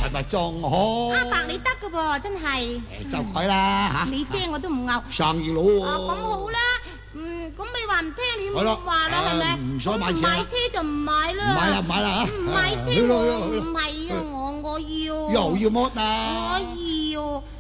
係咪仲好？ 阿伯你得㗎噃，真係。 就佢啦嚇。 你啫我都唔拗。 生意佬咁喎。 好啦，咁你話唔聽你係咯唔話啦，係咪？ 唔想買車唔買車就唔買啦。 唔買啦唔買啦嚇。 唔買車去咯我去咯唔係啊，我要。 又要剝啊？ 我要。